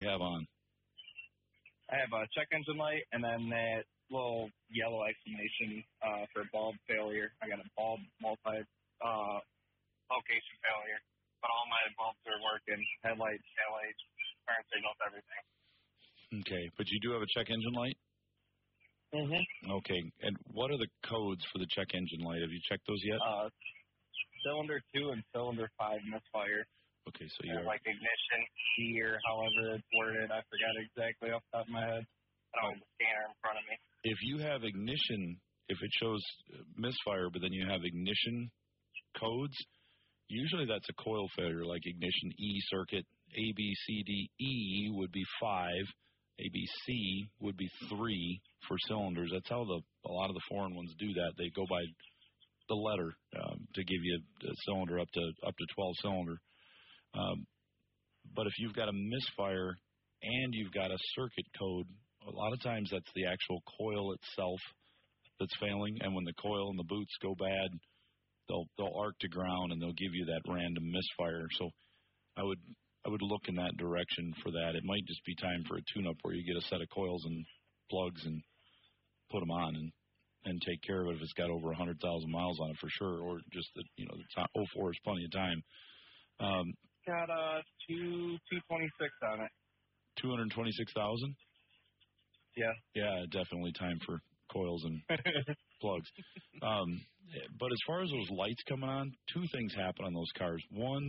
you have on? I have a check engine light and then that little yellow exclamation for bulb failure. I got a bulb location failure. But all my bulbs are working. Headlights, taillights, turn signals, everything. Okay, but you do have a check engine light? Mm-hmm. Okay, and what are the codes for the check engine light? Have you checked those yet? Cylinder 2 and cylinder 5 misfire. Okay, so you're... like ignition, key, or however it's worded. I forgot exactly off the top of my head. I don't have the scanner in front of me. If you have ignition, if it shows misfire, but then you have ignition codes, usually that's a coil failure, like ignition E circuit, A, B, C, D, E would be 5, A, B, C would be 3 for cylinders. That's how a lot of the foreign ones do that. They go by the letter to give you a cylinder up to 12 cylinder. But if you've got a misfire and you've got a circuit code, a lot of times that's the actual coil itself that's failing. And when the coil and the boots go bad, they'll arc to ground and they'll give you that random misfire. So I would look in that direction for that. It might just be time for a tune-up where you get a set of coils and plugs and put them on and take care of it if it's got over 100,000 miles on it for sure, or just the 04 is plenty of time. Got 226 on it. 226,000? Yeah. Yeah, definitely time for coils and plugs. But as far as those lights coming on, two things happen on those cars. One,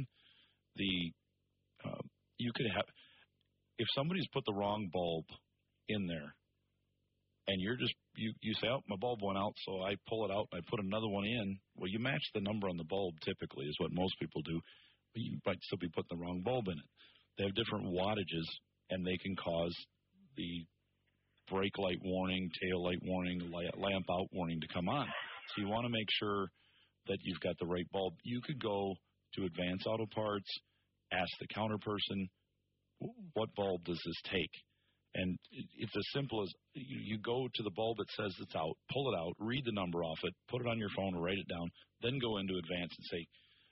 you could have, if somebody's put the wrong bulb in there, and you're just, you say, oh, my bulb went out, so I pull it out and I put another one in. Well, you match the number on the bulb typically is what most people do, but you might still be putting the wrong bulb in it. They have different wattages, and they can cause the brake light warning, tail light warning, lamp out warning to come on. So you want to make sure that you've got the right bulb. You could go to Advance Auto Parts, ask the counter person, what bulb does this take? And it's as simple as you go to the bulb that says it's out, pull it out, read the number off it, put it on your phone or write it down, then go into Advance and say,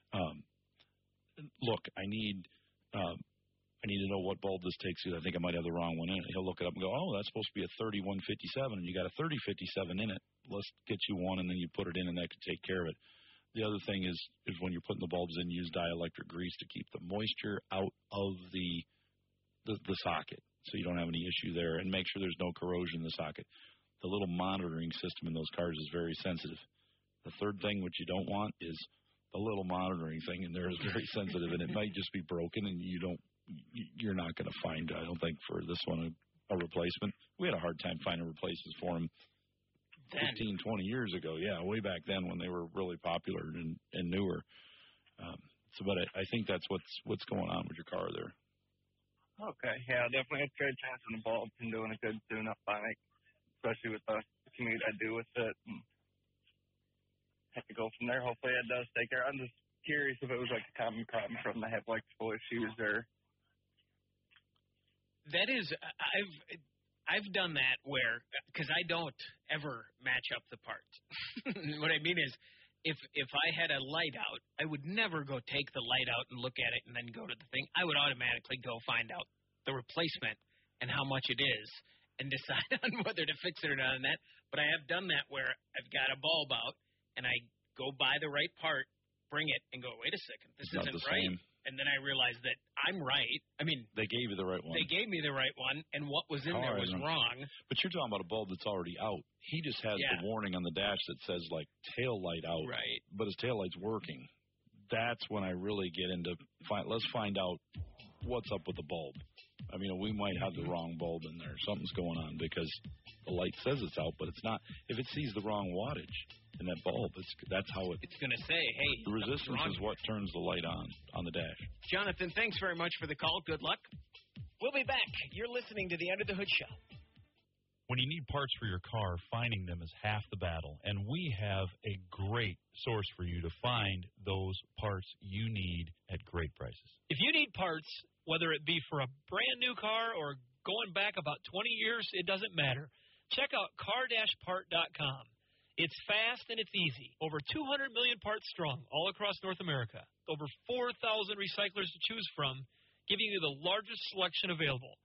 look, I need to know what bulb this takes because I think I might have the wrong one in it. He'll look it up and go, oh, that's supposed to be a 3157, and you got a 3057 in it. Let's get you one, and then you put it in, and that can take care of it. The other thing is when you're putting the bulbs in, use dielectric grease to keep the moisture out of the socket so you don't have any issue there, and make sure there's no corrosion in the socket. The little monitoring system in those cars is very sensitive. The third thing, which you don't want, is the little monitoring thing in there is very sensitive, and it might just be broken, and you're not going to find, I don't think, for this one a replacement. We had a hard time finding replacements for them 15, 20 years ago. Yeah, way back then when they were really popular and newer. But I think that's what's going on with your car there. Okay, yeah, definitely a good chance in the bulb and doing a good tune-up on it, especially with the commute I do with it. And have to go from there. Hopefully it does take care. I'm just curious if it was like a common problem from the electrical issues or... That is, I've done that where, because I don't ever match up the parts. What I mean is, if I had a light out, I would never go take the light out and look at it and then go to the thing. I would automatically go find out the replacement and how much it is and decide on whether to fix it or not on that. But I have done that where I've got a bulb out and I go buy the right part, bring it, and go, wait a second, this isn't right. Same. And then I realized that I'm right. I mean, they gave you the right one. They gave me the right one, and what was in there was wrong. But you're talking about a bulb that's already out. He just has the warning on the dash that says, like, tail light out. Right. But his tail light's working. That's when I really get into, let's find out what's up with the bulb. I mean, we might have the wrong bulb in there. Something's going on because the light says it's out, but it's not. If it sees the wrong wattage in that bulb, that's how it's going to say, hey, the resistance is what turns the light on the dash. Jonathan, thanks very much for the call. Good luck. We'll be back. You're listening to the Under the Hood Show. When you need parts for your car, finding them is half the battle, and we have a great source for you to find those parts you need at great prices. If you need parts, whether it be for a brand-new car or going back about 20 years, it doesn't matter. Check out car-part.com. It's fast and it's easy. Over 200 million parts strong all across North America. Over 4,000 recyclers to choose from, giving you the largest selection available.